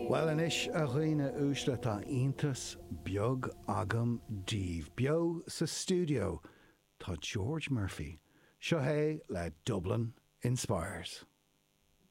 Well inis a roiine úsle tá iontas beag agam díobh. Beo sa studio tá George Murphy. Seo hé le Dublin Inspires.